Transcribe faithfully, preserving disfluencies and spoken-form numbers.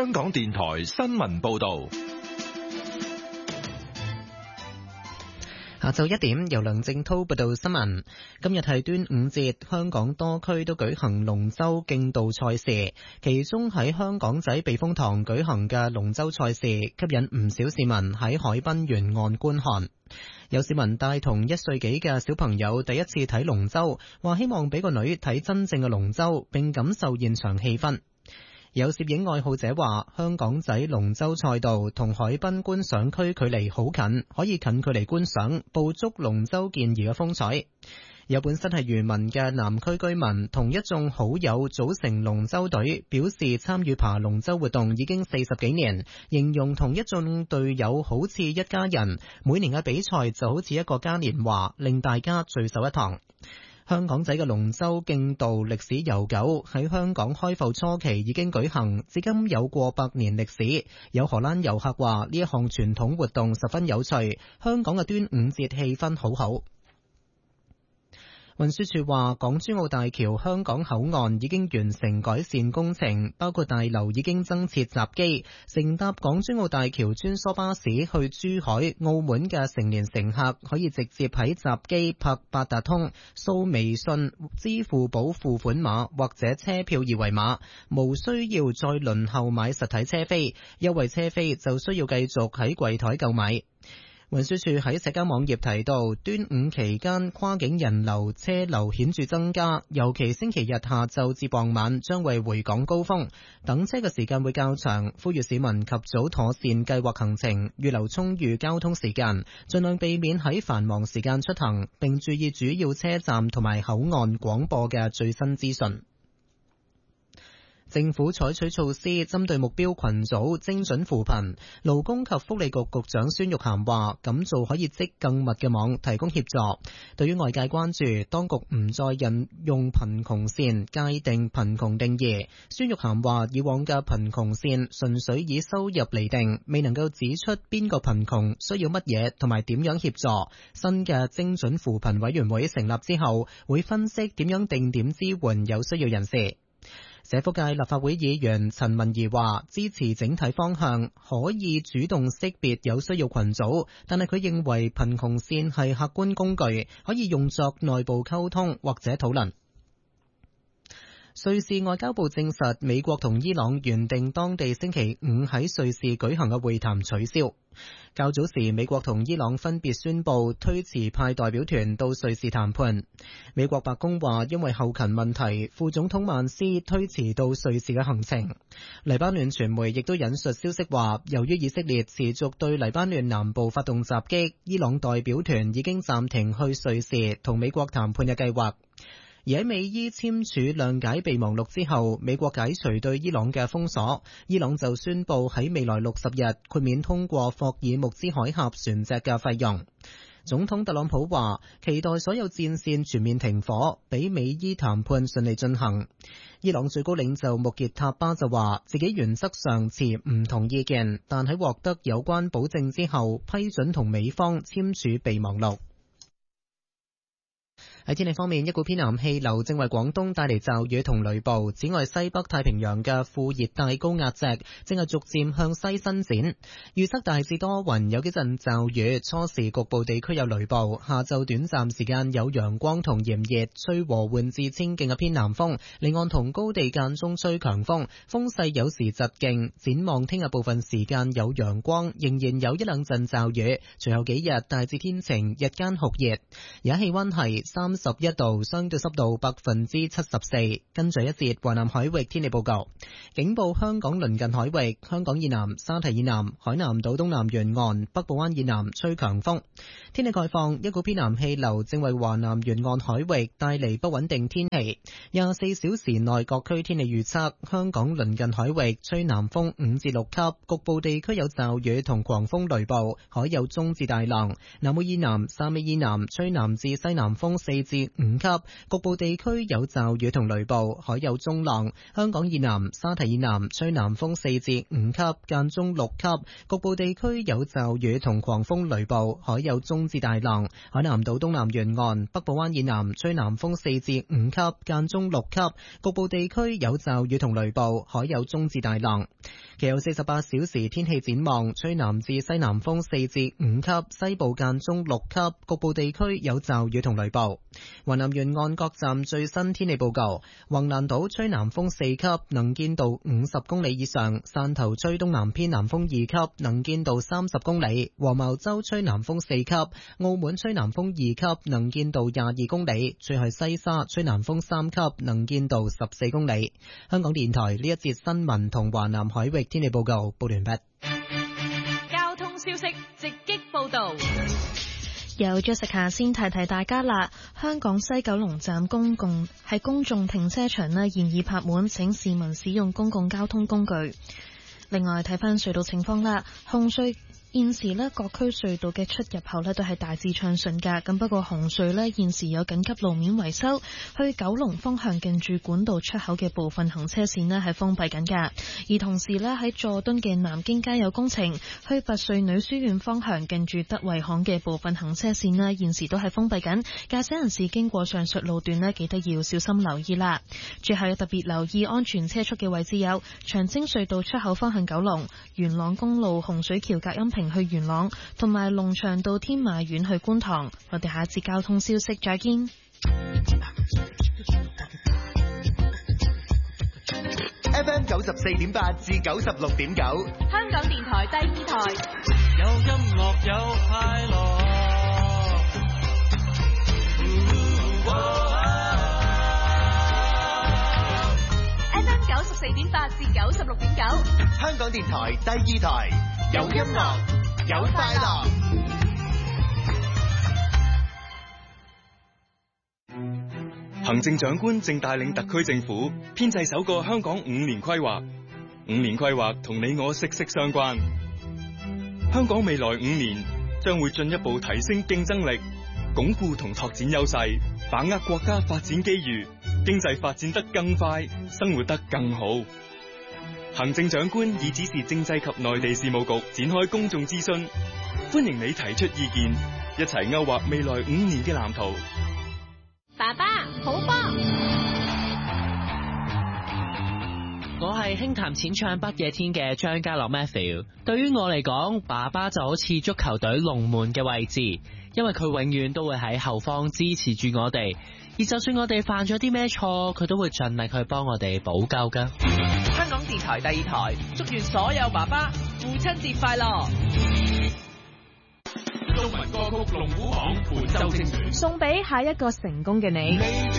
香港電台新聞報道。 下晝一點，由梁正濤報道新聞。今日係端午節，香港多區都舉行龍舟競渡賽事，其中喺香港仔避風塘舉行嘅龍舟賽事，吸引唔少市民喺海濱沿岸觀看。有市民帶同一歲幾嘅小朋友第一次睇龍舟，話希望俾個女睇真正嘅龍舟，並感受現場氣氛。有攝影愛好者話，香港仔龍舟賽道同海濱觀賞區距離好近，可以近距離觀賞，捕捉龍舟健兒嘅風采。有本身係漁民嘅南區居民同一眾好友組成龍舟隊，表示參與爬龍舟活動已經四十幾年，形容同一眾隊友好似一家人，每年嘅比賽就好似一個嘉年華，令大家聚首一堂。香港仔嘅龍舟競渡歷史悠久，喺香港開埠初期已經舉行，至今有過百年歷史。有荷蘭遊客話呢一項傳統活動十分有趣，香港嘅端午節氣氛好好。運輸署話，港珠澳大橋香港口岸已經完成改善工程，包括大樓已經增設閘機，乘搭港珠澳大橋穿梭巴士去珠海、澳門嘅成年乘客可以直接喺閘機拍八達通、掃微信、支付寶付款碼或者車票二維碼，無需要再輪候買實體車飛，優惠車飛就需要繼續喺櫃台購買。運輸署喺社交網頁提到，端午期間跨境人流車流顯著增加，尤其星期日下晝至傍晚將為回港高峰，等車嘅時間會較長，呼籲市民及早妥善計劃行程，預留充裕交通時間，盡量避免喺繁忙時間出行，並注意主要車站同埋口岸廣播嘅最新資訊。政府採取措施針對目標群組精準扶貧，勞工及福利局局長孫玉菡話，咁做可以織更密嘅網，提供協助。對於外界關注當局唔再引用貧窮線界定貧窮定義，孫玉菡話，以往嘅貧窮線純粹以收入嚟定，未能夠指出邊個貧窮需要乜嘢同埋點樣協助。新嘅精準扶貧委員會成立之後，會分析點樣定點支援有需要人士。社福界立法會議員陳文儀話，支持整體方向，可以主動識別有需要群組，但係佢認為貧窮線係客觀工具，可以用作內部溝通或者討論。瑞士外交部證實，美國同伊朗原定當地星期五喺瑞士舉行嘅會談取消。較早時，美國同伊朗分別宣布推遲派代表團到瑞士談判。美國白宮話，因為後勤問題，副總統曼斯推遲到瑞士嘅行程。黎巴嫩傳媒亦都引述消息話，由於以色列持續對黎巴嫩南部發動襲擊，伊朗代表團已經暫停去瑞士同美國談判嘅計劃。而喺美伊簽署諒解備忘錄之後，美國解除對伊朗嘅封鎖，伊朗就宣布喺未來六十日豁免通過霍爾木茲海峽船隻嘅費用。總統特朗普話，期待所有戰線全面停火，俾美伊談判順利進行。伊朗最高領袖穆傑塔巴就話，自己原則上持唔同意見，但喺獲得有關保證之後，批准同美方簽署備忘錄。喺天氣方面，一股偏南氣流正為廣東帶嚟驟雨同雷暴。此外，西北太平洋嘅副熱帶高壓脊正係逐漸向西伸展。預測大致多雲，有幾陣驟雨，初時局部地區有雷暴。下晝短暫時間有陽光同炎熱，吹和緩至清勁嘅偏南風。離岸同高地間中吹強風，風勢有時疾勁。展望聽日部分時間有陽光，仍然有一兩陣驟雨。隨後幾日大致天晴，日間酷熱。而家氣溫係三十一度，相對濕度百分之七十四。跟住一節華南海域天氣報告，警報香港鄰近海域、香港以南、沙提以南、海南島東南沿岸、北部灣以南吹強風。天氣概況，一股偏南氣流正為華南沿岸海域帶嚟不穩定天氣。廿四小時內各區天氣預測，香港鄰近海域吹南風五至六級，局部地區有驟雨同狂風雷暴，海有中至大浪。南澳以南、汕尾以南吹南至西南風四至五級，局部地區有驟雨同雷暴，海有中浪。香港以南、沙堤以南吹南風四至五級，間中六級，局部地區有驟雨同狂風雷暴，海有中至大浪。海南島東南沿岸、北部灣以南吹南風四至五級，間中六級，局部地區有驟雨同雷暴，海有中至大浪。其後四十八小時天氣展望，吹南至西南風四至五級，西部間中六級，局部地區有驟雨同雷暴。華南沿岸各站最新天氣報告：橫瀾島吹南風四級，能見度五十公里以上；汕頭吹東南偏南風二級，能見度三十公里；黃茅洲吹南風四級，澳門吹南風二級，能見度廿二公里；最後西沙吹南風三級，能見度十四公里。香港電台呢一節新聞同華南海域天氣報告報完畢。 交通消息直擊報道。 有 Jessica 先提提大家啦，香港西九龍站公共係公眾停車場呢現已泊滿，請市民使用公共交通工具。另外睇返隧道情況啦，紅隧現時呢各區隧道嘅出入口呢都係大致暢順㗎，咁不過紅隧呢現時有緊急路面維修，去九龍方向近住管道出口嘅部分行車線呢係封閉緊㗎，而同時呢喺佐敦嘅南京街有工程，去拔萃女書院方向近住德惠巷嘅部分行車線呢現時都係封閉緊，駕駛人士經過上述路段呢記得要小心留意啦。最後要特別留意安全車速嘅位置有長青隧道出口方向九龍、元朗公路洪水橋隔音屏去元朗，同埋龍翔道天馬苑去觀塘。我哋下一節交通消息再見。 F M 九十四點八至九十六點九， 香港電台第二台。 有音樂有快樂。 F M 九十四點八至九十六點九， 香港電台第二台，有音樂有快樂。 行政長官正帶領特區政府編製首個香港五年規劃，五年規劃同你我息息相關。香港未來五年將會進一步提升競爭力，鞏固同拓展優勢，把握國家發展機遇，經濟發展得更快，生活得更好。行政長官已指示政制及內地事務局展開公眾諮詢，歡迎你提出意見，一齊勾畫未來五年嘅藍圖。 爸爸好波！ 我係輕彈淺唱不夜天嘅張家樂 Matthew。對於我嚟講，爸爸就好似足球隊龍門嘅位置，因為佢永遠都會喺後方支持住我哋，而就算我哋犯咗啲咩錯，佢都會盡力去幫我哋補救噶。 香港電台第二台，祝願所有爸爸父親節快樂。 中文歌曲龍虎榜本周精選， 送俾下一個成功嘅你。